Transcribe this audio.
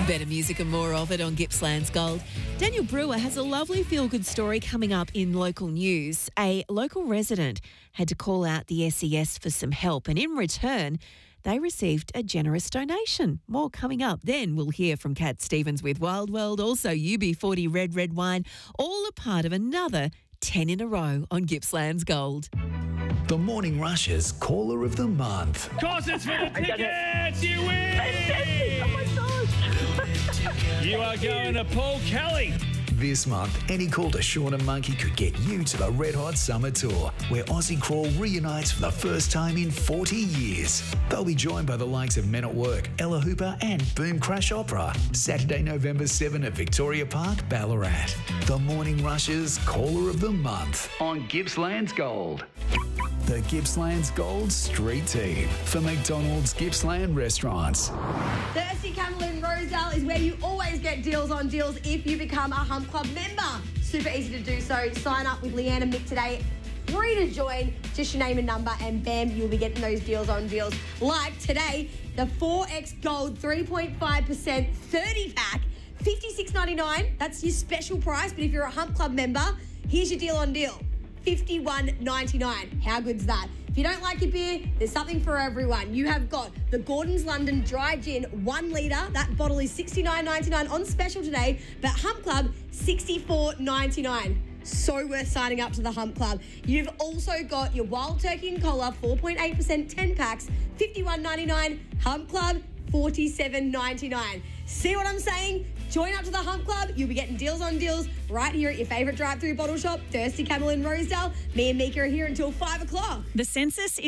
Better music and more of it on Gippsland's Gold. Daniel Brewer has a lovely feel-good story coming up in local news. A local resident had to call out the SES for some help, and in return, they received a generous donation. More coming up. Then we'll hear from Cat Stevens with Wild World, also UB40 Red Wine, all a part of another 10 in a row on Gippsland's Gold. The Morning Rush's Caller of the Month. Course it's for the tickets! You win! Oh my gosh! You are going to Paul Kelly. This month, any call to Sean and Monkey could get you to the Red Hot Summer Tour, where Aussie Crawl reunites for the first time in 40 years. They'll be joined by the likes of Men at Work, Ella Hooper and Boom Crash Opera. Saturday, November 7 at Victoria Park, Ballarat. The Morning Rush's Caller of the Month on Gippsland's Gold. The Gippsland's Gold Street Team for McDonald's Gippsland Restaurants. Thirsty Camel in Rosedale is where you always get deals on deals if you become a Hump Club member. Super easy to do so. Sign up with Leanne and Mick today. Free to join. Just your name and number and bam, you'll be getting those deals on deals. Like today, the 4X Gold 3.5% 30-pack, $56.99. That's your special price. But if you're a Hump Club member, here's your deal on deal. $51.99. How good's that? If you don't like your beer, there's something for everyone. You have got the Gordon's London Dry Gin 1 litre. That bottle is $69.99 on special today, but Hump Club, $64.99. So worth signing up to the Hump Club. You've also got your Wild Turkey and Cola, 4.8% 10 packs, $51.99. Hump Club, $47.99. See what I'm saying? Join up to the Hump Club. You'll be getting deals on deals right here at your favourite drive-through bottle shop, Thirsty Camel in Rosedale. Me and Mika are here until 5 o'clock. The census